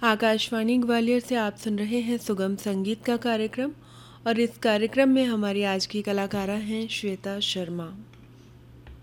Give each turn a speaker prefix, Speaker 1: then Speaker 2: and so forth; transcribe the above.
Speaker 1: आकाशवाणी ग्वालियर से आप सुन रहे हैं सुगम संगीत का कार्यक्रम और इस कार्यक्रम में हमारी आज की कलाकारा हैं श्वेता शर्मा।